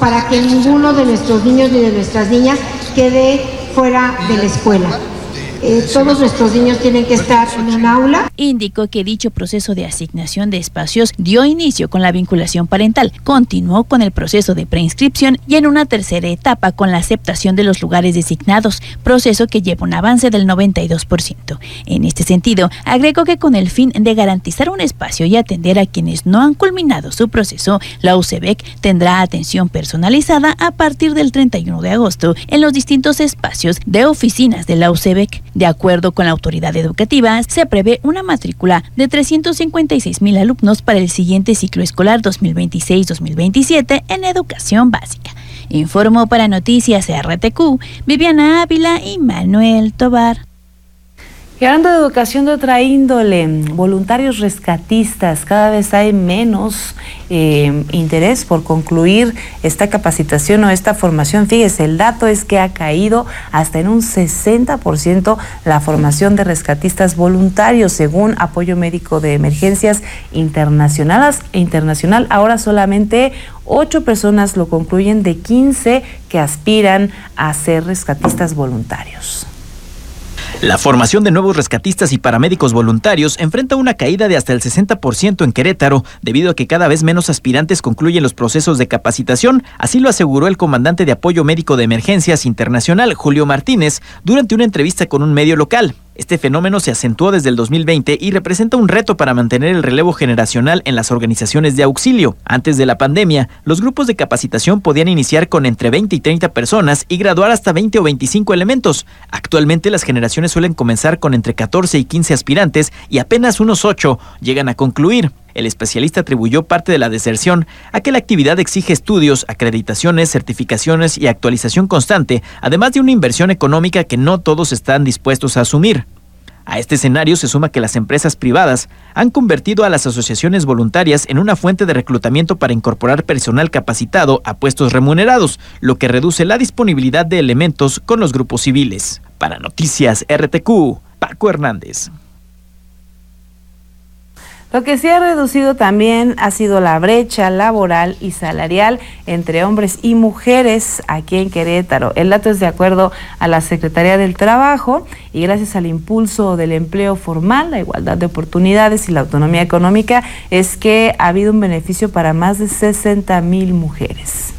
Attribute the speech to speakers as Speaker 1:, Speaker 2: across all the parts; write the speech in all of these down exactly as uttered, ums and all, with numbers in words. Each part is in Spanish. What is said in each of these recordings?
Speaker 1: para que ninguno de nuestros niños ni de nuestras niñas quede fuera de la escuela. Eh, todos nuestros niños tienen que estar en un aula.
Speaker 2: Indicó que dicho proceso de asignación de espacios dio inicio con la vinculación parental, continuó con el proceso de preinscripción y en una tercera etapa con la aceptación de los lugares designados, proceso que lleva un avance del noventa y dos por ciento. En este sentido, agregó que con el fin de garantizar un espacio y atender a quienes no han culminado su proceso, la U C E B C tendrá atención personalizada a partir del treinta y uno de agosto en los distintos espacios de oficinas de la U C E B C. De acuerdo con la autoridad educativa, se prevé una matrícula de trescientos cincuenta y seis mil alumnos para el siguiente ciclo escolar dos mil veintiséis dos mil veintisiete en educación básica. Informó para Noticias R T Q, Viviana Ávila y Manuel Tobar.
Speaker 3: Y hablando de educación de otra índole, voluntarios rescatistas, cada vez hay menos eh, interés por concluir esta capacitación o esta formación. Fíjese, el dato es que ha caído hasta en un sesenta por ciento la formación de rescatistas voluntarios, según Apoyo Médico de Emergencias Internacionales. Internacional, ahora solamente ocho personas lo concluyen de quince que aspiran a ser rescatistas voluntarios.
Speaker 4: La formación de nuevos rescatistas y paramédicos voluntarios enfrenta una caída de hasta el sesenta por ciento en Querétaro, debido a que cada vez menos aspirantes concluyen los procesos de capacitación. Así lo aseguró el comandante de Apoyo Médico de Emergencias Internacional, Julio Martínez, durante una entrevista con un medio local. Este fenómeno se acentuó desde el dos mil veinte y representa un reto para mantener el relevo generacional en las organizaciones de auxilio. Antes de la pandemia, los grupos de capacitación podían iniciar con entre veinte y treinta personas y graduar hasta veinte o veinticinco elementos. Actualmente las generaciones suelen comenzar con entre catorce y quince aspirantes y apenas unos ocho llegan a concluir. El especialista atribuyó parte de la deserción a que la actividad exige estudios, acreditaciones, certificaciones y actualización constante, además de una inversión económica que no todos están dispuestos a asumir. A este escenario se suma que las empresas privadas han convertido a las asociaciones voluntarias en una fuente de reclutamiento para incorporar personal capacitado a puestos remunerados, lo que reduce la disponibilidad de elementos con los grupos civiles. Para Noticias R T Q, Paco Hernández.
Speaker 3: Lo que se ha reducido también ha sido la brecha laboral y salarial entre hombres y mujeres aquí en Querétaro. El dato es de acuerdo a la Secretaría del Trabajo y gracias al impulso del empleo formal, la igualdad de oportunidades y la autonomía económica, es que ha habido un beneficio para más de sesenta mil mujeres.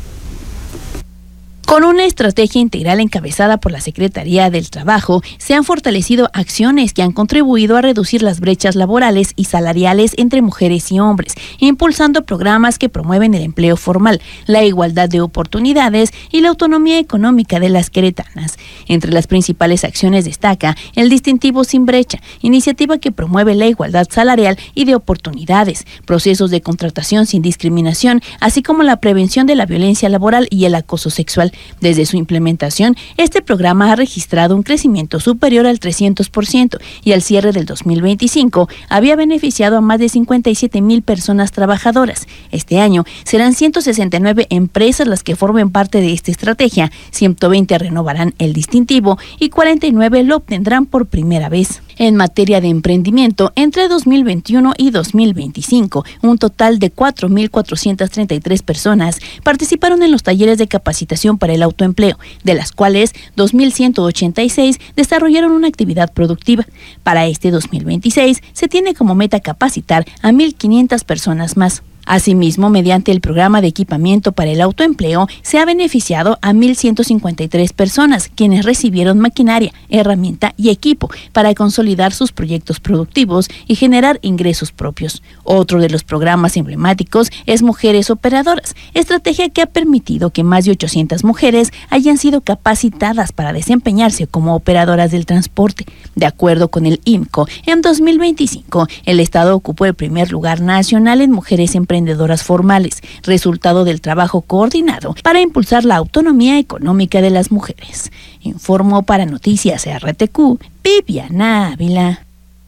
Speaker 2: Con una estrategia integral encabezada por la Secretaría del Trabajo, se han fortalecido acciones que han contribuido a reducir las brechas laborales y salariales entre mujeres y hombres, impulsando programas que promueven el empleo formal, la igualdad de oportunidades y la autonomía económica de las queretanas. Entre las principales acciones destaca el distintivo Sin Brecha, iniciativa que promueve la igualdad salarial y de oportunidades, procesos de contratación sin discriminación, así como la prevención de la violencia laboral y el acoso sexual. Desde su implementación, este programa ha registrado un crecimiento superior al trescientos por ciento y al cierre del dos mil veinticinco había beneficiado a más de cincuenta y siete mil personas trabajadoras. Este año serán ciento sesenta y nueve empresas las que formen parte de esta estrategia, ciento veinte renovarán el distintivo y cuarenta y nueve lo obtendrán por primera vez. En materia de emprendimiento, entre dos mil veintiuno y dos mil veinticinco, un total de cuatro mil cuatrocientas treinta y tres personas participaron en los talleres de capacitación para el autoempleo, de las cuales dos mil ciento ochenta y seis desarrollaron una actividad productiva. Para este dos mil veintiséis se tiene como meta capacitar a mil quinientas personas más. Asimismo, mediante el programa de equipamiento para el autoempleo, se ha beneficiado a mil ciento cincuenta y tres personas, quienes recibieron maquinaria, herramienta y equipo para consolidar sus proyectos productivos y generar ingresos propios. Otro de los programas emblemáticos es Mujeres Operadoras, estrategia que ha permitido que más de ochocientas mujeres hayan sido capacitadas para desempeñarse como operadoras del transporte. De acuerdo con el I M C O, en dos mil veinticinco, el Estado ocupó el primer lugar nacional en mujeres emprendedoras emprendedoras formales, resultado del trabajo coordinado para impulsar la autonomía económica de las mujeres. Informó para Noticias R T Q, Viviana Ávila.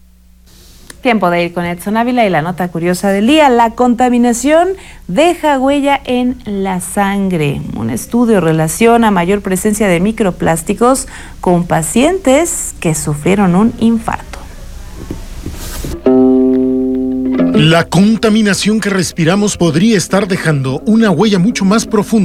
Speaker 3: Tiempo de ir con Edson Ávila y la nota curiosa del día. La contaminación deja huella en la sangre. Un estudio relaciona mayor presencia de microplásticos con pacientes que sufrieron un infarto.
Speaker 5: La contaminación que respiramos podría estar dejando una huella mucho más profunda